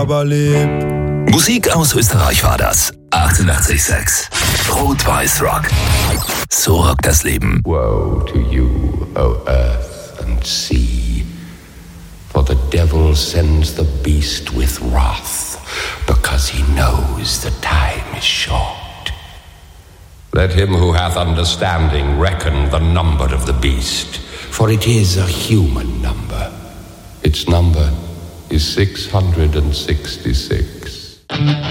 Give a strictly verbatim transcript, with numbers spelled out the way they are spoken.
aber lieb. Musik aus Österreich war das. achtundachtzig Komma sechs. Rot-Weiß Rock. So rockt das Leben. Woe to you, O earth and sea, for the devil sends the beast with wrath, because he knows the time is short. Let him who hath understanding reckon the number of the beast, for it is a human number. Its number is six hundred sixty-six.